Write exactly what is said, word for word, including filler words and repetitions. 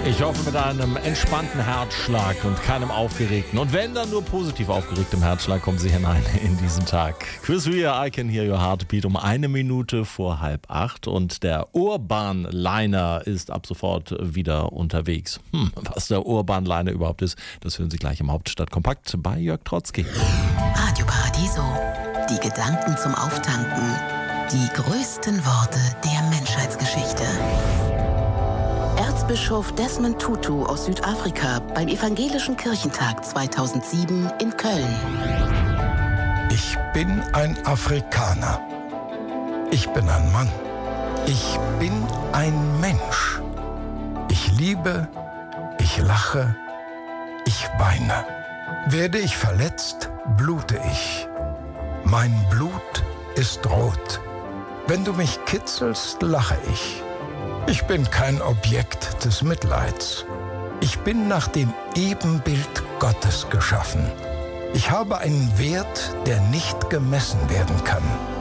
Ich hoffe mit einem entspannten Herzschlag und keinem aufgeregten. Und wenn dann nur positiv aufgeregtem Herzschlag, kommen Sie hinein in diesen Tag. Chris Rea, I Can Hear Your Heartbeat um eine Minute vor halb acht. Und der Urban Liner ist ab sofort wieder unterwegs. Hm, was der Urban Liner überhaupt ist, das hören Sie gleich im Hauptstadtkompakt bei Jörg Trotzki. Radio Paradiso. Die Gedanken zum Auftanken. Die größten Worte der Menschheitsgeschichte. Erzbischof Desmond Tutu aus Südafrika beim Evangelischen Kirchentag zweitausendsieben in Köln. Ich bin ein Afrikaner. Ich bin ein Mann. Ich bin ein Mensch. Ich liebe, ich lache, ich weine. Werde ich verletzt, blute ich. Mein Blut ist rot. Wenn du mich kitzelst, lache ich. Ich bin kein Objekt des Mitleids. Ich bin nach dem Ebenbild Gottes geschaffen. Ich habe einen Wert, der nicht gemessen werden kann.